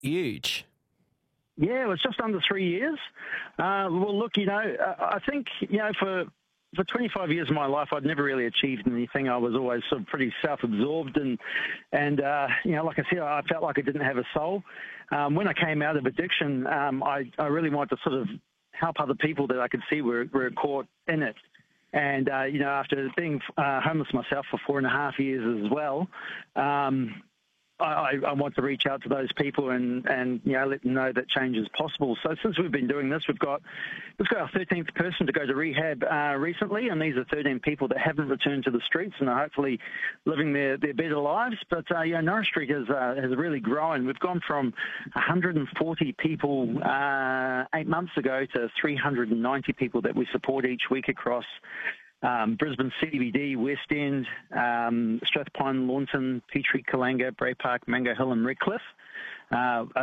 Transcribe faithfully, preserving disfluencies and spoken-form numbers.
Huge. Yeah, it was just under three years. Uh, well, look, you know, I think, you know, for for twenty-five years of my life, I'd never really achieved anything. I was always sort of pretty self-absorbed, and and uh, you know, like I said, I felt like I didn't have a soul. Um, when I came out of addiction, um, I I really wanted to sort of help other people that I could see were were caught in it. And uh, you know, after being uh, homeless myself for four and a half years as well. Um, I, I want to reach out to those people and, and you know let them know that change is possible. So since we've been doing this, we've got we've got our thirteenth person to go to rehab uh, recently, and these are thirteen people that haven't returned to the streets and are hopefully living their, their better lives. But uh, yeah, Norris Street has uh, has really grown. We've gone from one hundred forty people uh, eight months ago to three hundred ninety people that we support each week across Um, Brisbane C B D, West End, um, Strathpine, Launton, Petrie, Kalanga, Bray Park, Mango Hill and Redcliffe. Uh,